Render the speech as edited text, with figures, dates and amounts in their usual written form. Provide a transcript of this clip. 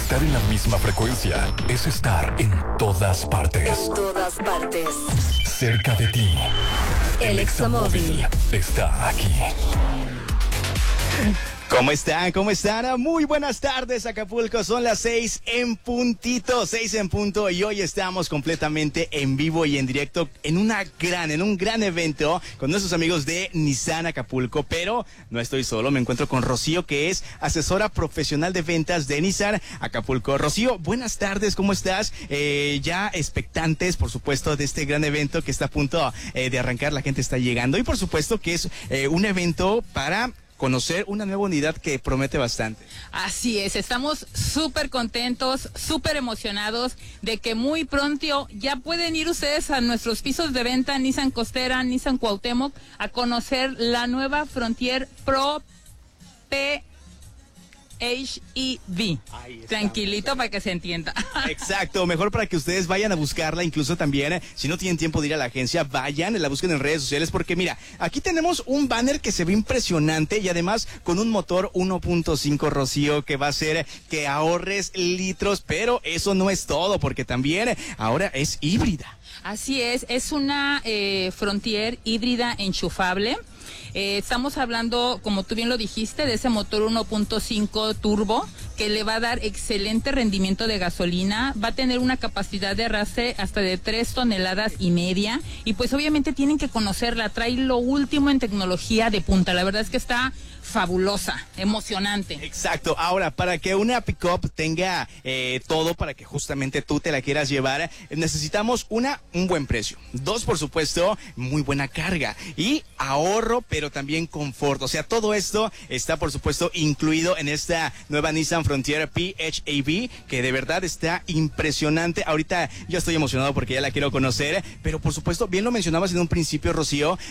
Estar en la misma frecuencia es estar en todas partes. En todas partes. Cerca de ti. El Examóvil está aquí. ¿Cómo están? ¿Cómo están? Muy buenas tardes, Acapulco. Son las 6 en punto. Y hoy estamos completamente en vivo y en directo en un gran evento con nuestros amigos de Nissan Acapulco. Pero no estoy solo, me encuentro con Rocío, que es asesora profesional de ventas de Nissan Acapulco. Rocío, buenas tardes, ¿cómo estás? Ya expectantes, por supuesto, de este gran evento que está a punto de arrancar. La gente está llegando y por supuesto que es un evento para conocer una nueva unidad que promete bastante. Así es, estamos súper contentos, súper emocionados de que muy pronto ya pueden ir ustedes a nuestros pisos de venta Nissan Costera, Nissan Cuauhtémoc, a conocer la nueva Frontier Pro PHEV. Tranquilito para que se entienda. Exacto, mejor para que ustedes vayan a buscarla, incluso también, si no tienen tiempo de ir a la agencia, vayan, la busquen en redes sociales, porque mira, aquí tenemos un banner que se ve impresionante y además con un motor 1.5, Rocío, que va a hacer que ahorres litros, pero eso no es todo, porque también ahora es híbrida. Así es una Frontier híbrida enchufable. Estamos hablando, como tú bien lo dijiste, de ese motor 1.5 turbo que le va a dar excelente rendimiento de gasolina, va a tener una capacidad de arrastre hasta de 3,5 toneladas y pues obviamente tienen que conocerla, trae lo último en tecnología de punta, la verdad es que está fabulosa, emocionante. Exacto, ahora para que una pick-up tenga todo para que justamente tú te la quieras llevar, necesitamos un buen precio, 2 por supuesto, muy buena carga y ahorro, pero también confort, o sea, todo esto está por supuesto incluido en esta nueva Nissan Frontier PHEV, que de verdad está impresionante. Ahorita yo estoy emocionado porque ya la quiero conocer, pero por supuesto, bien lo mencionabas en un principio, Rocío,